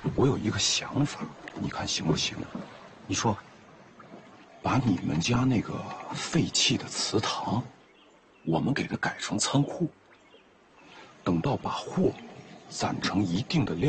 我有一个想法，你看行不行？你说，把你们家那个废弃的祠堂，我们给它改成仓库。等到把货攒成一定的量。